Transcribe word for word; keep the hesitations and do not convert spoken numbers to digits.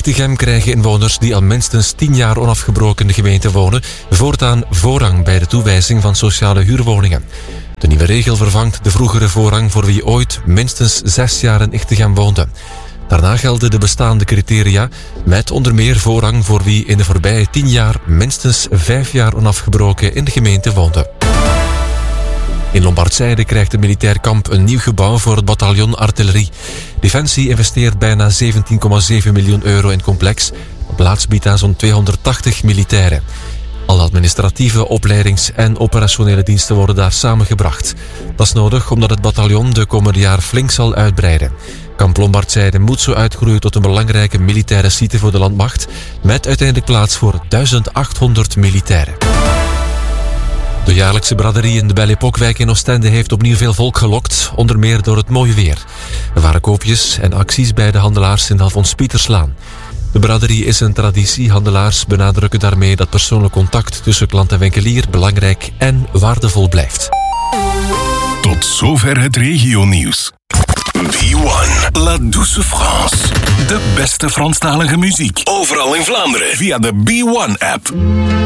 Echtegem krijgen inwoners die al minstens tien jaar onafgebroken in de gemeente wonen voortaan voorrang bij de toewijzing van sociale huurwoningen. De nieuwe regel vervangt de vroegere voorrang voor wie ooit minstens zes jaar in Echtegem woonde. Daarna gelden de bestaande criteria, met onder meer voorrang voor wie in de voorbije tien jaar minstens vijf jaar onafgebroken in de gemeente woonde. In Lombardzijde krijgt het militair kamp een nieuw gebouw voor het bataljon artillerie. Defensie investeert bijna zeventien komma zeven miljoen euro in het complex. De plaats biedt aan zo'n tweehonderdtachtig militairen. Alle administratieve, opleidings- en operationele diensten worden daar samengebracht. Dat is nodig omdat het bataljon de komende jaar flink zal uitbreiden. Kamp Lombardzijde moet zo uitgroeien tot een belangrijke militaire site voor de landmacht, met uiteindelijk plaats voor duizend achthonderd militairen. De jaarlijkse braderie in de Belle Époque-wijk in Oostende heeft opnieuw veel volk gelokt, onder meer door het mooie weer. Er waren koopjes en acties bij de handelaars in de Alfons Pieterslaan. De braderie is een traditie. Handelaars benadrukken daarmee dat persoonlijk contact tussen klant en winkelier belangrijk en waardevol blijft. Tot zover het regionieuws. B one, La Douce France. De beste Franstalige muziek. Overal in Vlaanderen via de B one app.